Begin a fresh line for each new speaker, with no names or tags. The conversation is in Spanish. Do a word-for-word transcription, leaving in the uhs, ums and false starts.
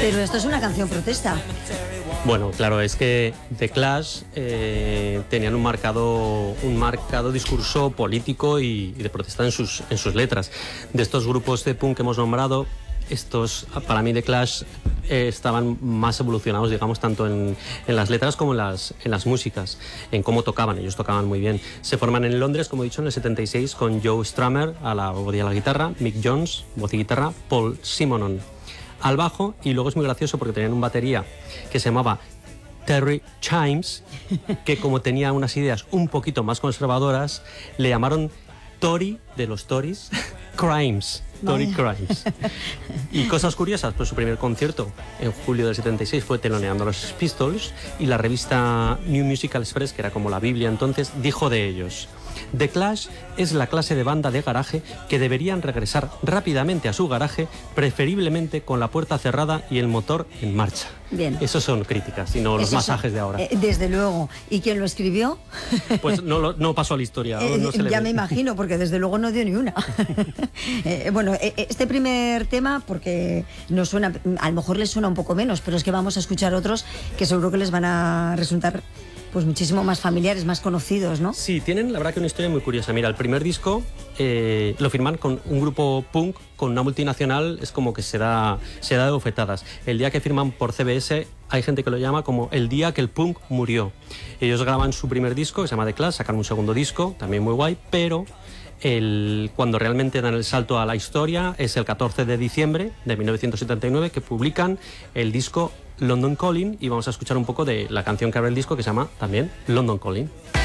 Pero esto es una canción protesta.
Bueno, claro, es que The Clash eh, tenían un marcado, un marcado discurso político y, y de protesta en sus, en sus letras. De estos grupos de punk que hemos nombrado, estos, para mí, The Clash eh, estaban más evolucionados, digamos, tanto en, en las letras como en las, en las músicas, en cómo tocaban. Ellos tocaban muy bien. Se forman en Londres, como he dicho, en el setenta y seis con Joe Strummer a la voz y a la guitarra, Mick Jones, voz y guitarra, Paul Simonon al bajo, y luego es muy gracioso porque tenían un batería que se llamaba Terry Chimes, que como tenía unas ideas un poquito más conservadoras, le llamaron Tory, de los Tories, Crimes. Tory Crimes. Y cosas curiosas, pues su primer concierto en julio del setenta y seis fue teloneando a los Pistols, y la revista New Musical Express, que era como la Biblia entonces, dijo de ellos: The Clash es la clase de banda de garaje que deberían regresar rápidamente a su garaje, preferiblemente con la puerta cerrada y el motor en marcha.
Bien.
Esos son críticas y no los
Esos
masajes
son,
de ahora.
Eh, desde luego. ¿Y quién lo escribió?
Pues no, lo- no pasó a la historia.
Eh,
no se le
ya
ve.
me imagino, porque desde luego no dio ni una. eh, bueno, eh, este primer tema, porque nos suena, a lo mejor les suena un poco menos, pero es que vamos a escuchar otros que seguro que les van a resultar pues muchísimo más familiares, más conocidos, ¿no?
Sí, tienen la verdad que una historia muy curiosa. Mira, el primer disco eh, lo firman con un grupo punk, con una multinacional, es como que se da, se da de bofetadas. El día que firman por C B S, hay gente que lo llama como el día que el punk murió. Ellos graban su primer disco, que se llama The Clash, sacan un segundo disco, también muy guay, pero el, cuando realmente dan el salto a la historia es el catorce de diciembre de mil novecientos setenta y nueve, que publican el disco London Calling, y vamos a escuchar un poco de la canción que abre el disco, que se llama también London Calling.